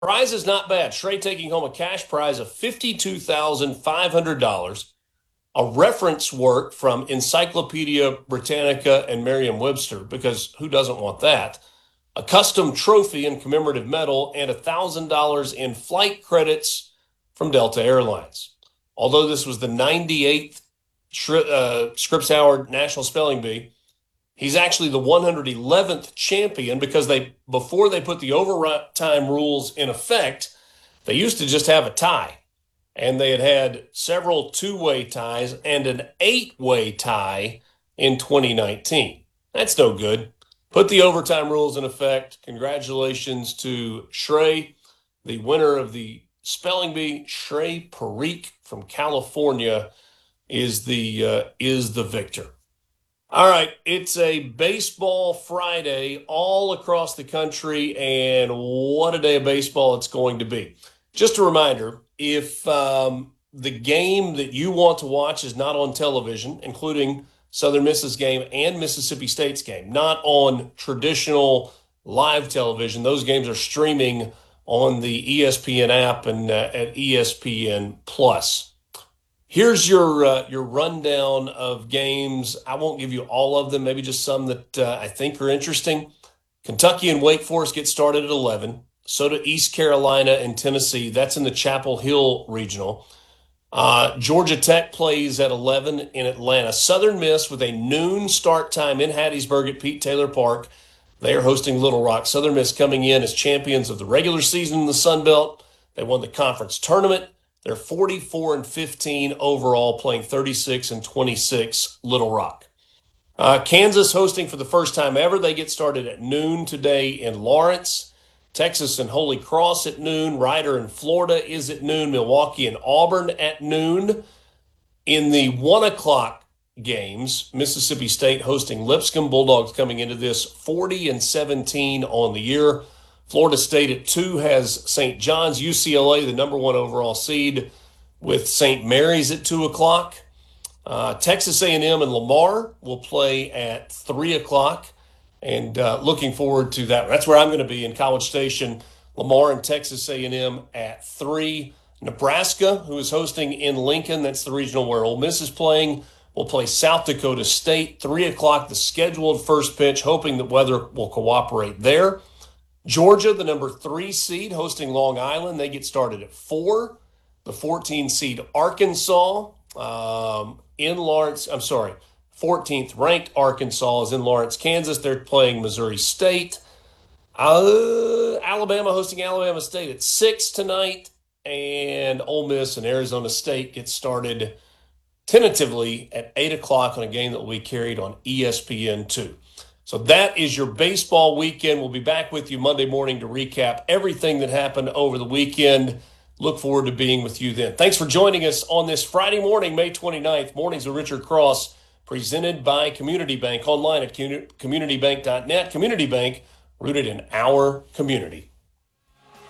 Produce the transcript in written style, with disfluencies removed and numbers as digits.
Prize is not bad. Shrey taking home a cash prize of $52,500, a reference work from Encyclopedia Britannica and Merriam-Webster, because who doesn't want that? A custom trophy and commemorative medal, and $1,000 in flight credits from Delta Airlines. Although this was the 98th Scripps Howard National Spelling Bee, he's actually the 111th champion because before they put the overtime rules in effect, they used to just have a tie. And they had several two-way ties and an eight-way tie in 2019. That's no good. Put the overtime rules in effect. Congratulations to Shrey, the winner of the spelling bee. Shrey Parikh from California is the victor. All right, it's a baseball Friday all across the country, and what a day of baseball it's going to be. Just a reminder, if the game that you want to watch is not on television, including Southern Miss's game and Mississippi State's game, not on traditional live television, those games are streaming on the ESPN app and at ESPN Plus. Here's your rundown of games. I won't give you all of them, maybe just some that I think are interesting. Kentucky and Wake Forest get started at 11. So do East Carolina and Tennessee. That's in the Chapel Hill Regional. Georgia Tech plays at 11 in Atlanta. Southern Miss with a noon start time in Hattiesburg at Pete Taylor Park. They are hosting Little Rock. Southern Miss coming in as champions of the regular season in the Sun Belt. They won the conference tournament. They're 44-15 overall, playing 36-26 Little Rock. Kansas hosting for the first time ever. They get started at noon today in Lawrence. Texas and Holy Cross at noon. Ryder and Florida is at noon. Milwaukee and Auburn at noon. In the 1 o'clock games, Mississippi State hosting Lipscomb. Bulldogs coming into this 40-17 on the year. Florida State at 2 has St. John's. UCLA, the number 1 overall seed, with St. Mary's at 2 o'clock. Texas A&M and Lamar will play at 3 o'clock, and looking forward to that. That's where I'm going to be in College Station. Lamar and Texas A&M at 3. Nebraska, who is hosting in Lincoln, that's the regional where Ole Miss is playing, will play South Dakota State. 3 o'clock, the scheduled first pitch, hoping that weather will cooperate there. Georgia, the number 3 seed, hosting Long Island. They get started at 4. The 14 seed Arkansas in Lawrence. 14th ranked Arkansas is in Lawrence, Kansas. They're playing Missouri State. Alabama hosting Alabama State at 6 tonight. And Ole Miss and Arizona State get started tentatively at 8 o'clock on a game that will be carried on ESPN2. So that is your baseball weekend. We'll be back with you Monday morning to recap everything that happened over the weekend. Look forward to being with you then. Thanks for joining us on this Friday morning, May 29th, Mornings with Richard Cross, presented by Community Bank, online at communitybank.net. Community Bank, rooted in our community.